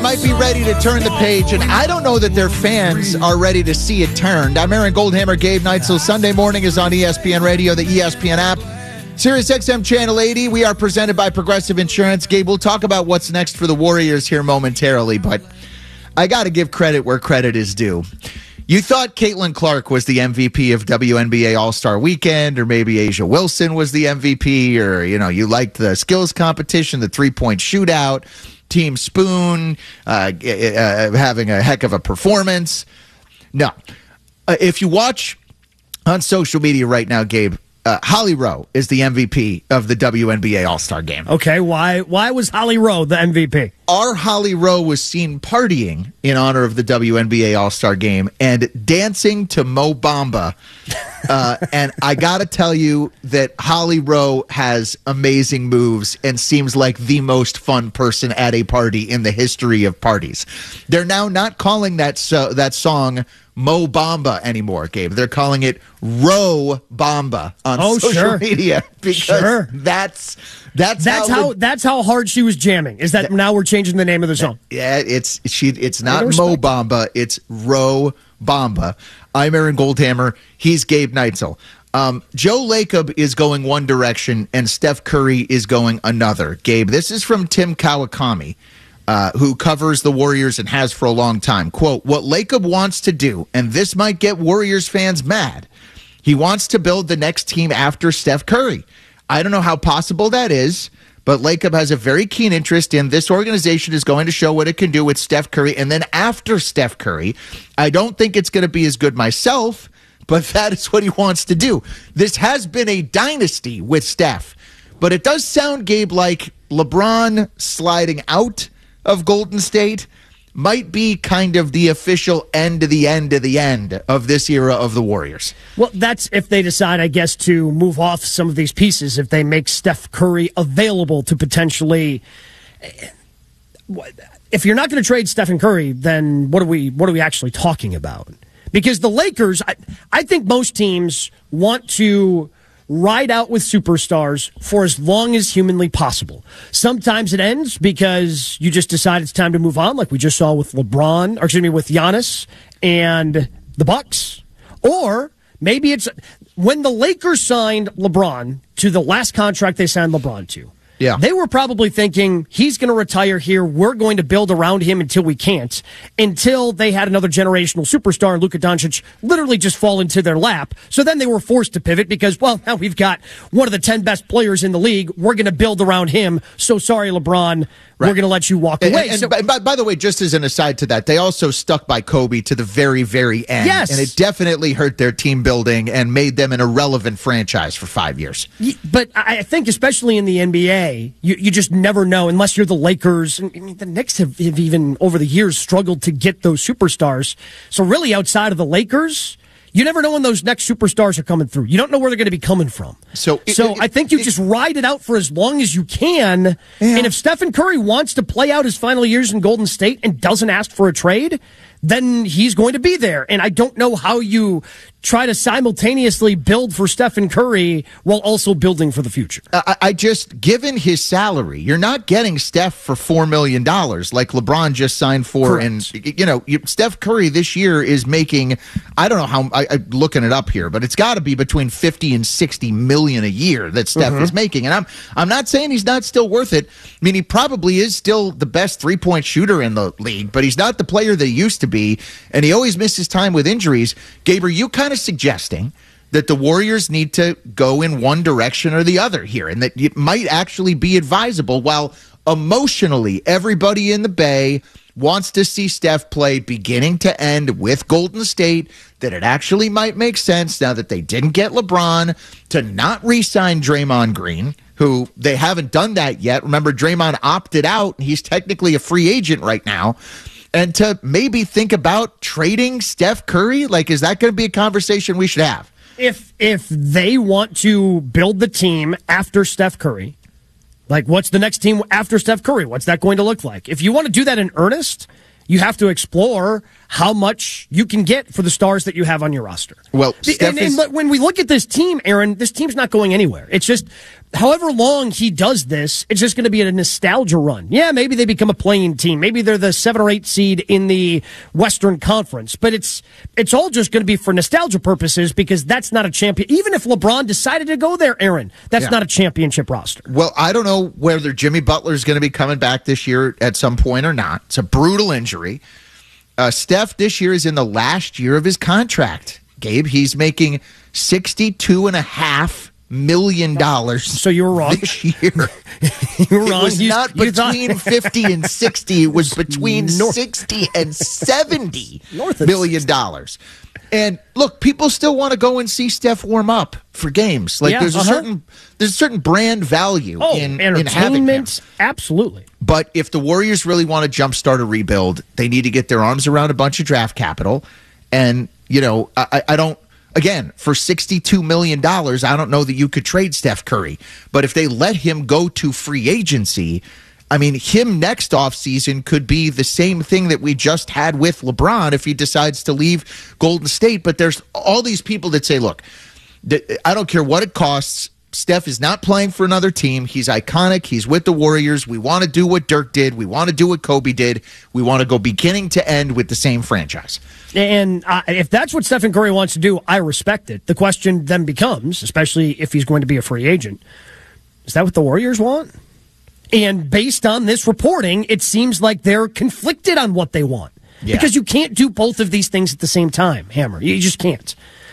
might be ready to turn the page, and I don't know that their fans are ready to see it turned. I'm Aaron Goldhammer, Gabe Neitzel. Sunday morning is on ESPN Radio, the ESPN app, Sirius XM Channel 80. We are presented by Progressive Insurance. Gabe, we'll talk about what's next for the Warriors here momentarily, but I got to give credit where credit is due. You thought Caitlin Clark was the MVP of WNBA All-Star Weekend, or maybe Asia Wilson was the MVP, or, you liked the skills competition, the three-point shootout, Team Spoon having a heck of a performance. No. If you watch on social media right now, Gabe, Holly Rowe is the MVP of the WNBA All-Star Game. Okay, why was Holly Rowe the MVP? Our Holly Rowe was seen partying in honor of the WNBA All-Star Game and dancing to Mo Bamba. And I got to tell you that Holly Rowe has amazing moves and seems like the most fun person at a party in the history of parties. They're now not calling that song Mo Bamba anymore, Gabe. They're calling it Rowe Bamba on social media because that's how hard she was jamming. Is that now we're changing the name of the song? Yeah, it's not Mo Bamba, it's Rowe Bamba. I'm Aaron Goldhammer. He's Gabe Neitzel. Joe Lacob is going one direction and Steph Curry is going another. Gabe, this is from Tim Kawakami, who covers the Warriors and has for a long time. Quote, what Lacob wants to do, and this might get Warriors fans mad, he wants to build the next team after Steph Curry. I don't know how possible that is, but Lacob has a very keen interest in this organization is going to show what it can do with Steph Curry. And then after Steph Curry, I don't think it's going to be as good myself, but that is what he wants to do. This has been a dynasty with Steph, but it does sound, Gabe, like LeBron sliding out of Golden State might be kind of the official end of the end of the end of this era of the Warriors. Well, that's if they decide, I guess, to move off some of these pieces, if they make Steph Curry available to potentially... If you're not going to trade Stephen Curry, then what are we actually talking about? Because the Lakers, I think most teams want to ride out with superstars for as long as humanly possible. Sometimes it ends because you just decide it's time to move on, like we just saw with with Giannis and the Bucks. Or maybe it's when the Lakers signed LeBron to the last contract they signed LeBron to. Yeah. They were probably thinking, he's going to retire here. We're going to build around him until we can't. Until they had another generational superstar, and Luka Doncic literally just fall into their lap. So then they were forced to pivot because, well, now we've got one of the 10 best players in the league. We're going to build around him. So sorry, LeBron. Right. We're going to let you walk away. And by the way, just as an aside to that, they also stuck by Kobe to the very, very end. Yes. And it definitely hurt their team building and made them an irrelevant franchise for 5 years. But I think especially in the NBA, you just never know unless you're the Lakers. I mean, the Knicks have even over the years struggled to get those superstars. So really outside of the Lakers, you never know when those next superstars are coming through. You don't know where they're going to be coming from. So I think you just ride it out for as long as you can. Yeah. And if Stephen Curry wants to play out his final years in Golden State and doesn't ask for a trade, then he's going to be there. And I don't know how you try to simultaneously build for Stephen Curry while also building for the future. I just, given his salary, you're not getting Steph for $4 million like LeBron just signed for. Correct. And, Steph Curry this year is making, I don't know how, I'm looking it up here, but it's got to be between 50 and 60 million a year that Steph is making. And I'm not saying he's not still worth it. I mean, he probably is still the best three-point shooter in the league, but he's not the player that he used to be, and he always misses time with injuries. Gabe, are you kind of suggesting that the Warriors need to go in one direction or the other here, and that it might actually be advisable, while emotionally everybody in the Bay wants to see Steph play beginning to end with Golden State, that it actually might make sense, now that they didn't get LeBron, to not re-sign Draymond Green, who they haven't done that yet. Remember, Draymond opted out. He's technically a free agent right now. And to maybe think about trading Steph Curry? Like, is that going to be a conversation we should have? If they want to build the team after Steph Curry, like, what's the next team after Steph Curry? What's that going to look like? If you want to do that in earnest, you have to explore how much you can get for the stars that you have on your roster. Well, and when we look at this team, Aaron, this team's not going anywhere. It's just, however long he does this, it's just going to be a nostalgia run. Yeah, maybe they become a playing team. Maybe they're the 7 or 8 seed in the Western Conference. But it's all just going to be for nostalgia purposes, because that's not a champion. Even if LeBron decided to go there, Aaron, that's not a championship roster. Well, I don't know whether Jimmy Butler is going to be coming back this year at some point or not. It's a brutal injury. Steph this year is in the last year of his contract. Gabe, he's making $62.5 million. So you were wrong. This year. You were wrong. It was not between 50 and 60. It was between 60 and 70 million dollars. And look, people still want to go and see Steph warm up for games. Like there's a certain brand value in entertainment. Absolutely. But if the Warriors really want to jumpstart a rebuild, they need to get their arms around a bunch of draft capital. And I don't. Again, for $62 million, I don't know that you could trade Steph Curry. But if they let him go to free agency, I mean, him next offseason could be the same thing that we just had with LeBron if he decides to leave Golden State. But there's all these people that say, look, I don't care what it costs. Steph is not playing for another team. He's iconic. He's with the Warriors. We want to do what Dirk did. We want to do what Kobe did. We want to go beginning to end with the same franchise. And if that's what Stephen Curry wants to do, I respect it. The question then becomes, especially if he's going to be a free agent, is that what the Warriors want? And based on this reporting, it seems like they're conflicted on what they want. Yeah. Because you can't do both of these things at the same time, Hammer. You just can't.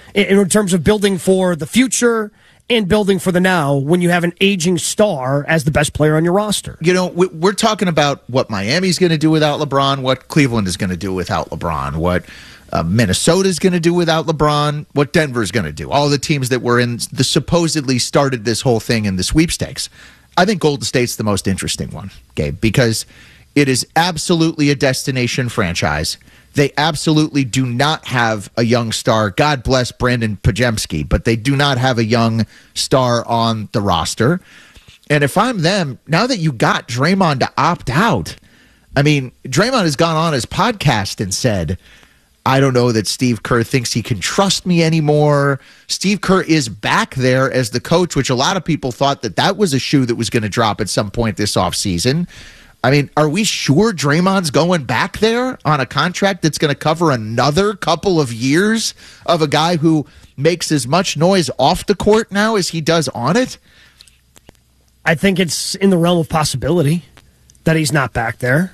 In terms of building for the future and building for the now when you have an aging star as the best player on your roster. We're talking about what Miami's going to do without LeBron, what Cleveland is going to do without LeBron, what Minnesota's going to do without LeBron, what Denver's going to do. All the teams that were in the supposedly started this whole thing in the sweepstakes. I think Golden State's the most interesting one, Gabe, because it is absolutely a destination franchise. They absolutely do not have a young star. God bless Brandon Pajemski, but they do not have a young star on the roster. And if I'm them, now that you got Draymond to opt out, I mean, Draymond has gone on his podcast and said, I don't know that Steve Kerr thinks he can trust me anymore. Steve Kerr is back there as the coach, which a lot of people thought that was a shoe that was going to drop at some point this offseason. I mean, are we sure Draymond's going back there on a contract that's going to cover another couple of years of a guy who makes as much noise off the court now as he does on it? I think it's in the realm of possibility that he's not back there.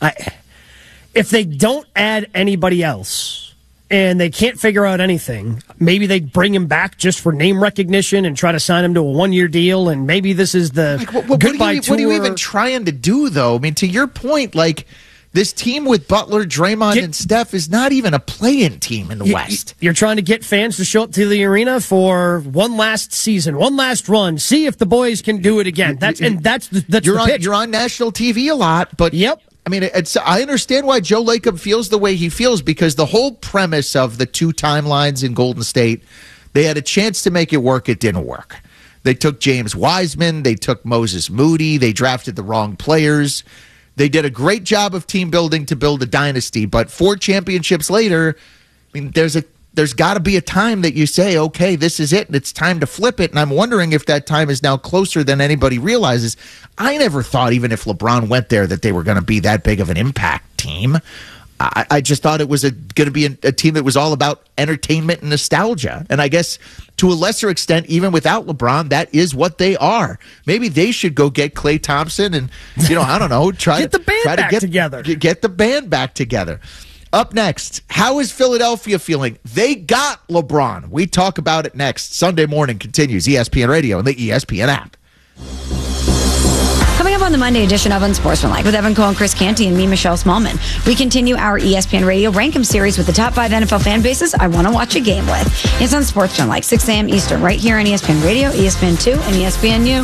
If they don't add anybody else and they can't figure out anything, maybe they bring him back just for name recognition and try to sign him to a 1-year deal, and maybe this is the goodbye tour. What are you even trying to do, though? I mean, to your point, like, this team with Butler, Draymond, and Steph is not even a play-in team in the West. You're trying to get fans to show up to the arena for one last season, one last run, see if the boys can do it again. That's the pitch. You're on national TV a lot, but yep. I mean, I understand why Joe Lacob feels the way he feels, because the whole premise of the 2 timelines in Golden State, they had a chance to make it work. It didn't work. They took James Wiseman. They took Moses Moody. They drafted the wrong players. They did a great job of team building to build a dynasty. But 4 championships later, I mean, there's got to be a time that you say, okay, this is it, and it's time to flip it. And I'm wondering if that time is now closer than anybody realizes. I never thought, even if LeBron went there, that they were going to be that big of an impact team. I just thought it was going to be a team that was all about entertainment and nostalgia. And I guess to a lesser extent, even without LeBron, that is what they are. Maybe they should go get Klay Thompson and, I don't know, get the band back together. Get the band back together. Up next, how is Philadelphia feeling? They got LeBron. We talk about it next. Sunday morning continues. ESPN Radio and the ESPN app. Coming up on the Monday edition of Unsportsmanlike with Evan Cole and Chris Canty and me, Michelle Smallman, we continue our ESPN Radio Rank-em series with the top 5 NFL fan bases I want to watch a game with. It's Unsportsmanlike, 6 a.m. Eastern, right here on ESPN Radio, ESPN2, and ESPNU.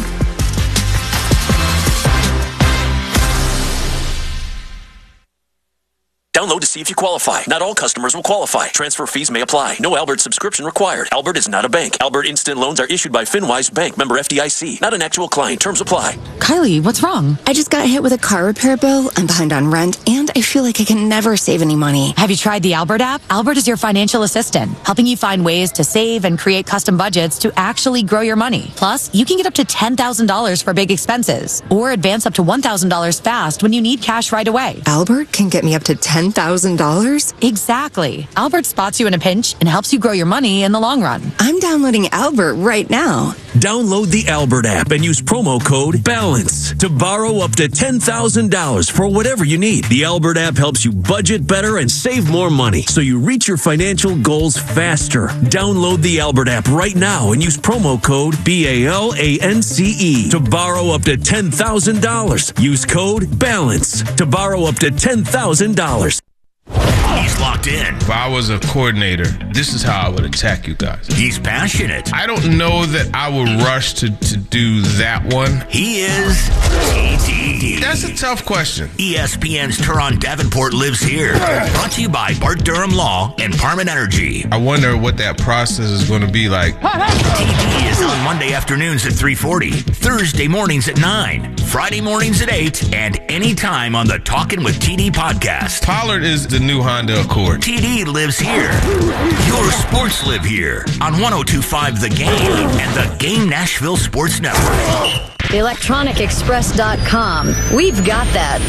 Download to see if you qualify. Not all customers will qualify. Transfer fees may apply. No Albert subscription required. Albert is not a bank. Albert Instant Loans are issued by FinWise Bank, member FDIC. Not an actual client. Terms apply. Kylie, what's wrong? I just got hit with a car repair bill. I'm behind on rent, and I feel like I can never save any money. Have you tried the Albert app? Albert is your financial assistant, helping you find ways to save and create custom budgets to actually grow your money. Plus, you can get up to $10,000 for big expenses, or advance up to $1,000 fast when you need cash right away. Albert can get me up to $10,000? Exactly. Albert spots you in a pinch and helps you grow your money in the long run. I'm downloading Albert right now. Download the Albert app and use promo code BALANCE to borrow up to $10,000 for whatever you need. The Albert app helps you budget better and save more money so you reach your financial goals faster. Download the Albert app right now and use promo code BALANCE to borrow up to $10,000. Use code BALANCE to borrow up to $10,000. He's locked in. If I was a coordinator, this is how I would attack you guys. He's passionate. I don't know that I would rush to do that one. He is TD. That's a tough question. ESPN's Teron Davenport lives here. Brought to you by Bart Durham Law and Parman Energy. I wonder what that process is going to be like. TD is on Monday afternoons at 3:40, Thursday mornings at 9, Friday mornings at 8, and anytime on the Talkin' with TD podcast. Pollard is the new Honda Accord. TD lives here. Your sports live here on 102.5 The Game and the Game Nashville Sports Network. ElectronicExpress.com. We've got that.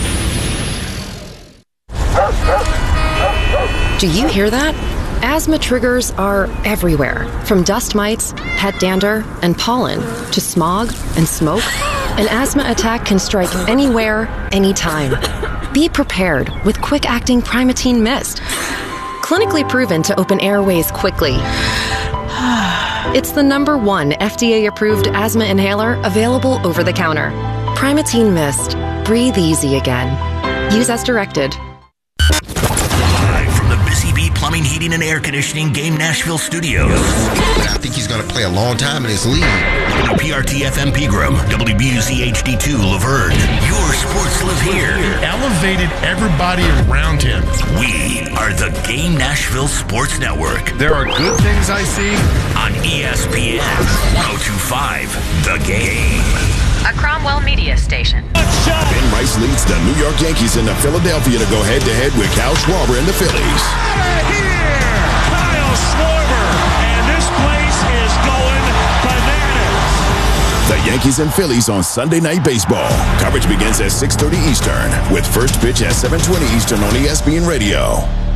Do you hear that? Asthma triggers are everywhere, from dust mites, pet dander, and pollen, to smog and smoke. An asthma attack can strike anywhere, anytime. Be prepared with quick-acting Primatene Mist. Clinically proven to open airways quickly. It's the #1 FDA-approved asthma inhaler available over the counter. Primatene Mist. Breathe easy again. Use as directed. Live from the Busy Bee Plumbing, Heating, and Air Conditioning Game Nashville Studios. I think he's going to play a long time in this league. WPRT-FM Pegram, WBUZ HD2 Laverne. Your sports live here. Elevated everybody around him. We are the Game Nashville Sports Network. There are good things I see on ESPN 102.5 The Game. A Cromwell Media Station. Ben Rice leads the New York Yankees into Philadelphia to go head-to-head with Kyle Schwarber and the Phillies. Out of here! Kyle Schwarber! And this place is going bananas! The Yankees and Phillies on Sunday Night Baseball. Coverage begins at 6:30 Eastern with first pitch at 7:20 Eastern on ESPN Radio.